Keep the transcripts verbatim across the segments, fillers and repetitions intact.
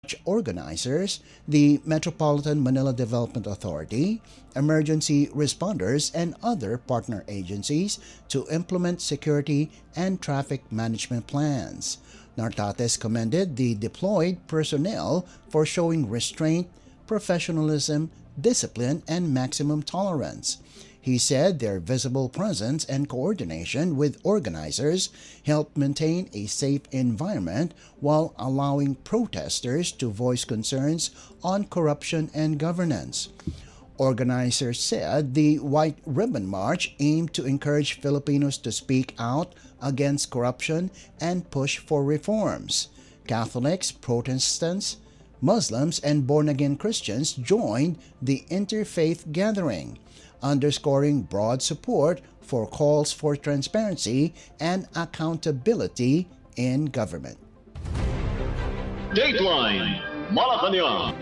organizers, the Metropolitan Manila Development Authority, emergency responders, and other partner agencies to implement security and traffic management plans. Nartates commended the deployed personnel for showing restraint, professionalism, discipline, and maximum tolerance. He said their visible presence and coordination with organizers helped maintain a safe environment while allowing protesters to voice concerns on corruption and governance. Organizers said the White Ribbon March aimed to encourage Filipinos to speak out against corruption and push for reforms. Catholics, Protestants, Muslims, and born-again Christians joined the interfaith gathering, underscoring broad support for calls for transparency and accountability in government. Dateline Malacanang.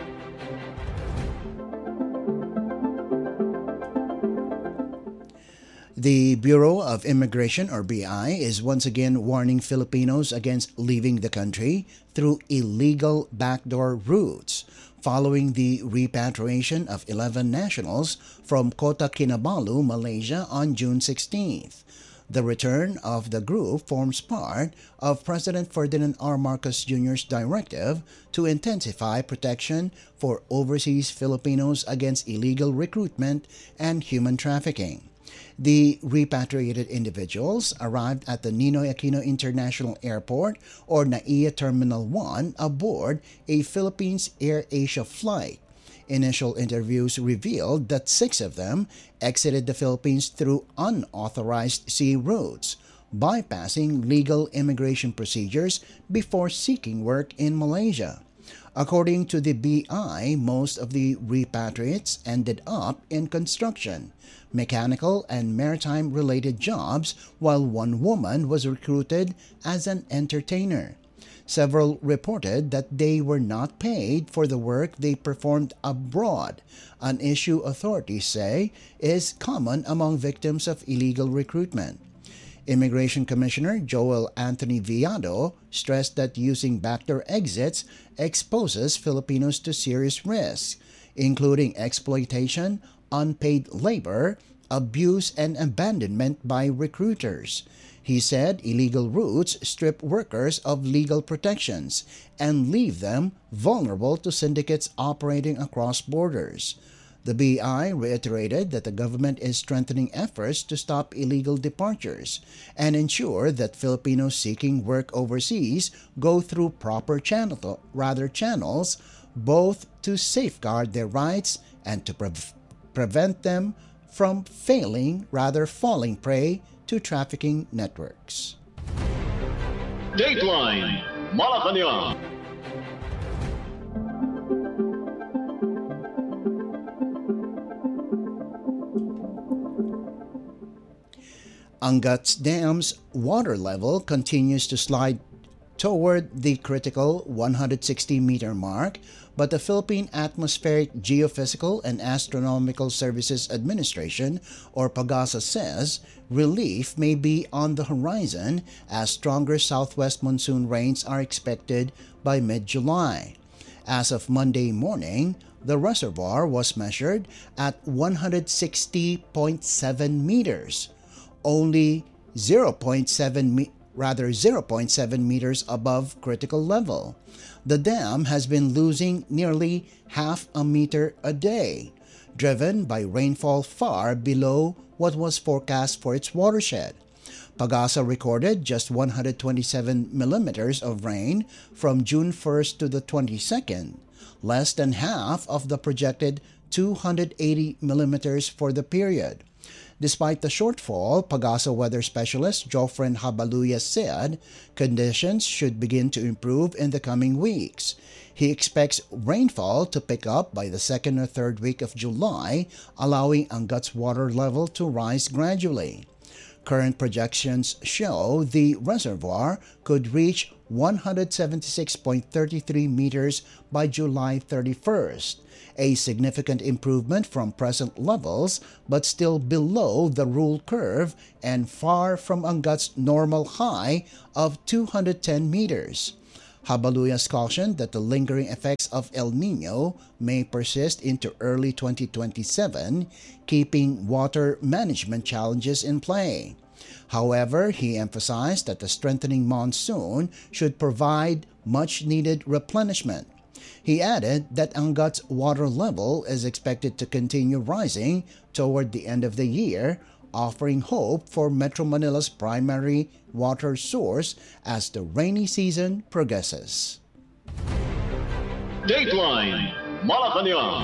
The Bureau of Immigration, or B I, is once again warning Filipinos against leaving the country through illegal backdoor routes, following the repatriation of eleven nationals from Kota Kinabalu, Malaysia on June sixteenth. The return of the group forms part of President Ferdinand R. Marcos Junior's directive to intensify protection for overseas Filipinos against illegal recruitment and human trafficking. The repatriated individuals arrived at the Ninoy Aquino International Airport, or NAIA Terminal one, aboard a Philippines Air Asia flight. Initial interviews revealed that six of them exited the Philippines through unauthorized sea routes, bypassing legal immigration procedures before seeking work in Malaysia. According to the B I, most of the repatriates ended up in construction, mechanical, and maritime-related jobs, while one woman was recruited as an entertainer. Several reported that they were not paid for the work they performed abroad, an issue authorities say is common among victims of illegal recruitment. Immigration Commissioner Joel Anthony Villado stressed that using backdoor exits exposes Filipinos to serious risks, including exploitation, unpaid labor, abuse, and abandonment by recruiters. He said illegal routes strip workers of legal protections and leave them vulnerable to syndicates operating across borders. The B I reiterated that the government is strengthening efforts to stop illegal departures and ensure that Filipinos seeking work overseas go through proper channel, rather channels, both to safeguard their rights and to pre- prevent them from failing, rather falling prey to trafficking networks. Dateline Malacanang. Angats Dam's water level continues to slide toward the critical one hundred sixty meter mark, but the Philippine Atmospheric Geophysical and Astronomical Services Administration, or PAGASA, says relief may be on the horizon as stronger southwest monsoon rains are expected by mid-July. As of Monday morning, the reservoir was measured at one hundred sixty point seven meters, only zero point seven meters rather zero point seven meters above critical level. The dam has been losing nearly half a meter a day, driven by rainfall far below what was forecast for its watershed. PAGASA recorded just one hundred twenty-seven millimeters of rain from June first to the twenty-second, less than half of the projected two hundred eighty millimeters for the period. Despite the shortfall, PAGASA weather specialist Jofren Habaluya said conditions should begin to improve in the coming weeks. He expects rainfall to pick up by the second or third week of July, allowing Angat's water level to rise gradually. Current projections show the reservoir could reach one hundred seventy-six point three three meters by July thirty-first, a significant improvement from present levels but still below the rule curve and far from Angat's normal high of two hundred ten meters. Habaluyas cautioned that the lingering effects of El Nino may persist into early twenty twenty-seven, keeping water management challenges in play. However, he emphasized that the strengthening monsoon should provide much-needed replenishment. He added that Angat's water level is expected to continue rising toward the end of the year, offering hope for Metro Manila's primary water source as the rainy season progresses. Dateline Malacanang.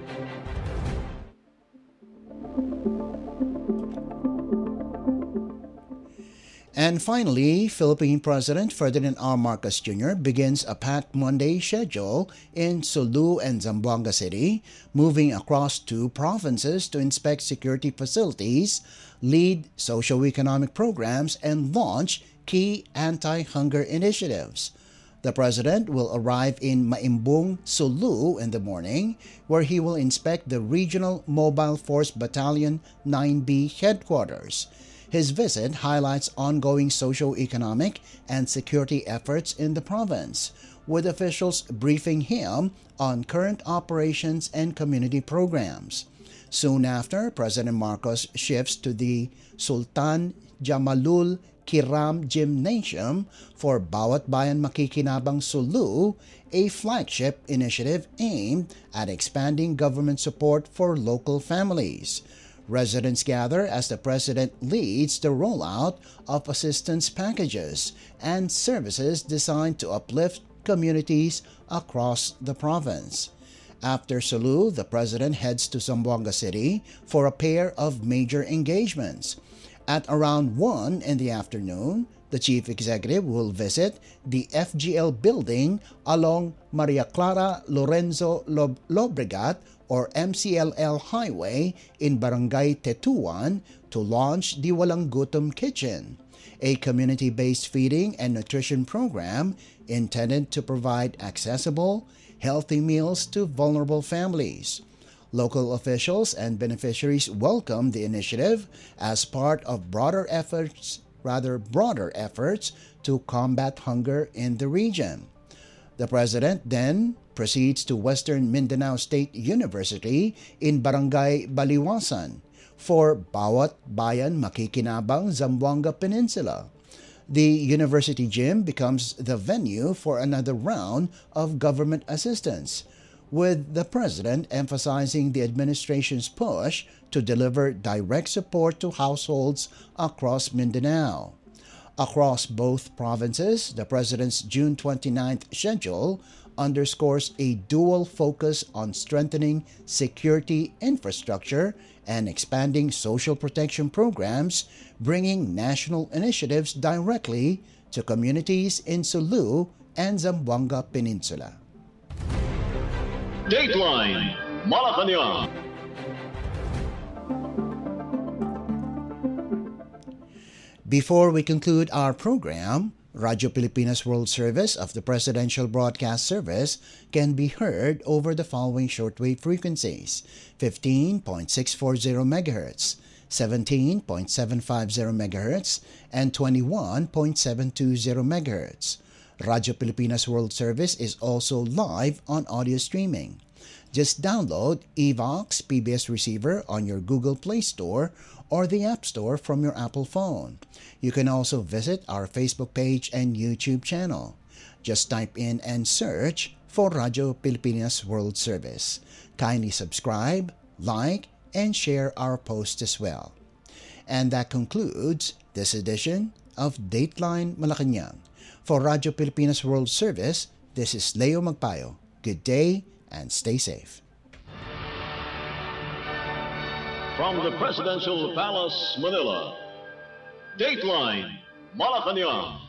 And finally, Philippine President Ferdinand R. Marcos Junior begins a packed Monday schedule in Sulu and Zamboanga City, moving across two provinces to inspect security facilities, lead socio-economic programs, and launch key anti-hunger initiatives. The President will arrive in Maimbung, Sulu in the morning, where he will inspect the Regional Mobile Force Battalion nine B headquarters. His visit highlights ongoing socio-economic and security efforts in the province, with officials briefing him on current operations and community programs. Soon after, President Marcos shifts to the Sultan Jamalul Kiram Gymnasium for Bawat Bayan Makikinabang Sulu, a flagship initiative aimed at expanding government support for local families. Residents gather as the President leads the rollout of assistance packages and services designed to uplift communities across the province. After Sulu, the President heads to Zamboanga City for a pair of major engagements. At around one in the afternoon, the Chief Executive will visit the F G L building along Maria Clara Lorenzo Lob- Lobregat or M C L L Highway in Barangay Tetuan to launch the Walang Gutom Kitchen, a community-based feeding and nutrition program intended to provide accessible, healthy meals to vulnerable families. Local officials and beneficiaries welcome the initiative as part of broader efforts, rather broader efforts to combat hunger in the region. The President then proceeds to Western Mindanao State University in Barangay Baliwasan for Bawat Bayan Makikinabang Zamboanga Peninsula. The university gym becomes the venue for another round of government assistance, with the President emphasizing the administration's push to deliver direct support to households across Mindanao. Across both provinces, the President's June twenty-ninth schedule underscores a dual focus on strengthening security infrastructure and expanding social protection programs, bringing national initiatives directly to communities in Sulu and Zamboanga Peninsula. Dateline Malacanang. Before we conclude our program, Radyo Pilipinas World Service of the Presidential Broadcast Service can be heard over the following shortwave frequencies: fifteen point six four zero megahertz, seventeen point seven five zero megahertz, and twenty-one point seven two zero megahertz. Radyo Pilipinas World Service is also live on audio streaming. Just download Evox P B S Receiver on your Google Play Store or the App Store from your Apple phone. You can also visit our Facebook page and YouTube channel. Just type in and search for Radyo Pilipinas World Service. Kindly subscribe, like, and share our posts as well. And that concludes this edition of Dateline Malacanang. For Radyo Pilipinas World Service, this is Leo Magpayo. Good day and stay safe. From the Presidential Palace, Manila, Dateline Malacanang.